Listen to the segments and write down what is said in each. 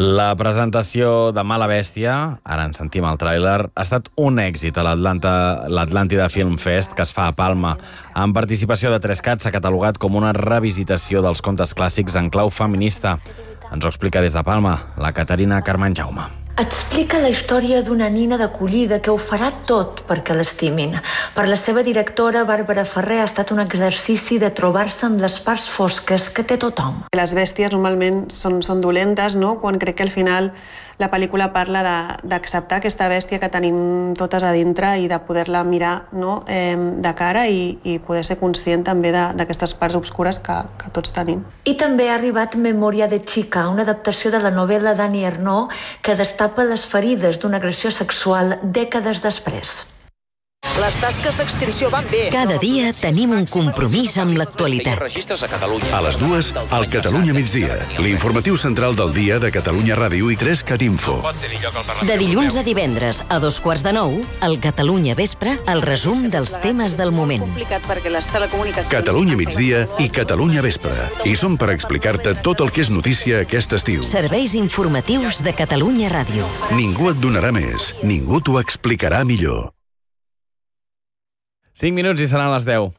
La presentació de Mala Bèstia, ara en sentim el tràiler, ha estat un èxit a l'Atlàntida Film Fest, que es fa a Palma. En participació de 3CAT s'ha catalogat com una revisitació dels contes clàssics en clau feminista. Ens ho explica des de Palma la Caterina Carmen Jaume. Explica la història d'una nina d'acollida que ho farà tot perquè l'estimin. Per la seva directora, Bàrbara Ferrer, ha estat un exercici de trobar-se amb les parts fosques que té tothom. Les bèsties normalment són dolentes, no? Quan crec que al final la pel·lícula parla d'acceptar aquesta bèstia que tenim totes a dintre i de poder-la mirar, no? De cara i poder ser conscient també d'aquestes parts obscures que tots tenim. I també ha arribat Memòria de Chica, una adaptació de la novel·la d'Annie Ernaux que destapa les ferides d'una agressió sexual dècades després. Les tasques d'extinció van bé. Cada dia tenim un compromís amb l'actualitat. A les 2, al Catalunya migdia, l'informatiu central del dia de Catalunya Ràdio i 3CAT Info. De dilluns a divendres, a 2:15, al Catalunya Vespre, el resum dels temes del moment. Catalunya migdia i Catalunya Vespre. I som per explicar-te tot el que és notícia aquest estiu. Serveis informatius de Catalunya Ràdio. Ningú et donarà més, ningú t'ho explicarà millor. 5 minuts i seran les 10.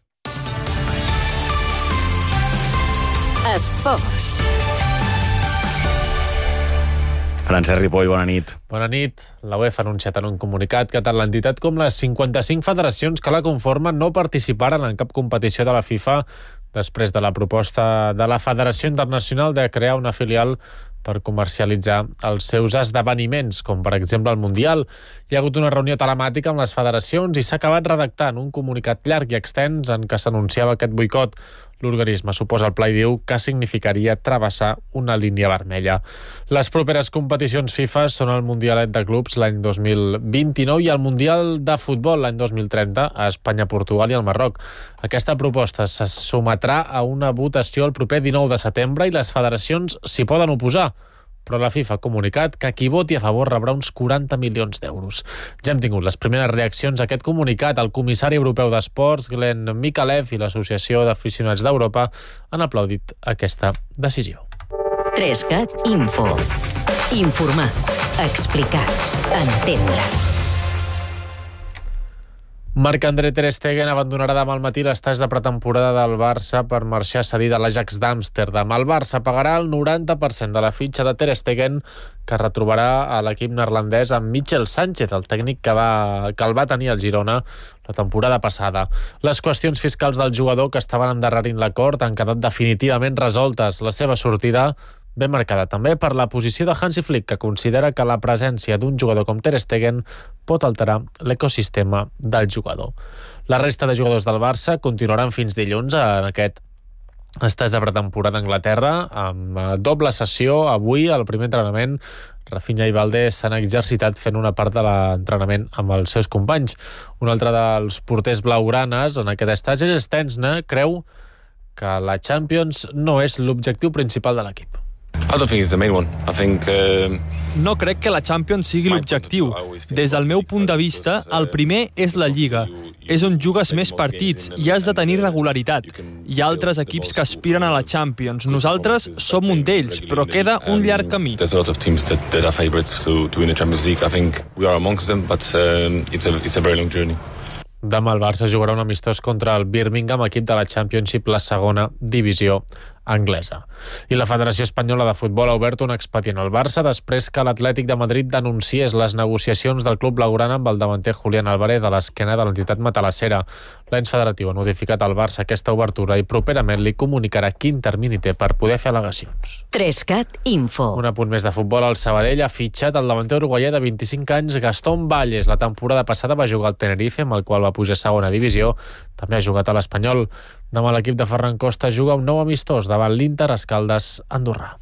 Esports. Francesc Ripoll, bona nit. Bona nit. La UEFA ha anunciat en un comunicat que tant l'entitat com les 55 federacions que la conformen no participaran en cap competició de la FIFA després de la proposta de la Federació Internacional de crear una filial per comercialitzar els seus esdeveniments, com per exemple el Mundial. Hi ha hagut una reunió telemàtica amb les federacions i s'ha acabat redactant un comunicat llarg i extens en què s'anunciava aquest boicot. L'organisme suposa el pla i diu que significaria travessar una línia vermella. Les properes competicions FIFA són el Mundialet de Clubs l'any 2029 i el Mundial de Futbol l'any 2030 a Espanya, Portugal i el Marroc. Aquesta proposta se sotmetrà a una votació el proper 19 de setembre i les federacions s'hi poden oposar. Però la FIFA ha comunicat que qui voti a favor rebrà uns 40 milions d'euros. Ja hem tingut les primeres reaccions a aquest comunicat. El comissari europeu d'Esports, Glenn Mikalev, i l'Associació d'Aficionats d'Europa han aplaudit aquesta decisió. 3CAT Info. Informar, explicar, entendre. Marc-André Ter Stegen abandonarà demà al matí l'estaix de pretemporada del Barça per marxar cedit a l'Ajax d'Amsterdam. El Barça pagarà el 90% de la fitxa de Ter Stegen, que retrobarà a l'equip neerlandès amb Michel Sánchez, el tècnic que el va tenir al Girona la temporada passada. Les qüestions fiscals del jugador que estaven endarrerint l'acord han quedat definitivament resoltes. La seva sortida ben marcada també per la posició de Hansi Flick, que considera que la presència d'un jugador com Ter Stegen pot alterar l'ecosistema del jugador. La resta de jugadors del Barça continuaran fins dilluns en aquest estaix de pretemporada a Anglaterra, amb doble sessió avui al primer entrenament. Rafinha i Valdés s'han exercitat fent una part de l'entrenament amb els seus companys. Un altre dels porters blaugranes en aquest estaix és Stensna, creu que la Champions no és l'objectiu principal de l'equip. No crec que la Champions sigui l'objectiu. Des del meu punt de vista, el primer és la Lliga. És on jugues més partits i has de tenir regularitat. Hi ha altres equips que aspiren a la Champions. Nosaltres som un d'ells, però queda un llarg camí. Demà el Barça jugarà un amistós contra el Birmingham, equip de la Championship, la segona divisió anglesa. I la Federació Espanyola de Futbol ha obert un expedient al Barça després que l'Atlètic de Madrid denunciés les negociacions del club blaugrana amb el davanter Julián Álvarez a l'esquena de l'entitat matalassera. L'ens federatiu ha notificat al Barça aquesta obertura i properament li comunicarà quin termini té per poder fer al·legacions. 3CAT Info. Un apunt més de futbol. El Sabadell ha fitxat el davanter uruguaià de 25 anys, Gastón Valles. La temporada passada va jugar al Tenerife, amb el qual va pujar a segona divisió. També ha jugat a l'Espanyol. Demà l'equip de Ferran Costa juga un nou amistós davant l'Inter Escaldes Andorrà.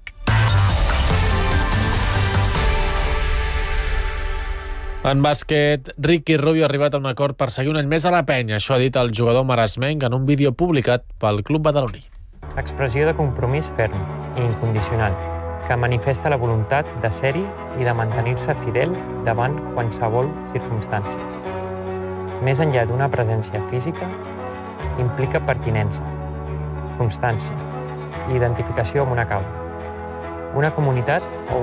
En bàsquet, Ricky Rubio ha arribat a un acord per seguir un any més a la penya. Això ha dit el jugador maresmenc en un vídeo publicat pel club badaloní. Expressió de compromís ferm i incondicional, que manifesta la voluntat de ser-hi i de mantenir-se fidel davant qualsevol circumstància. Més enllà d'una presència física, implica pertinença, constància i identificació amb una causa, una comunitat o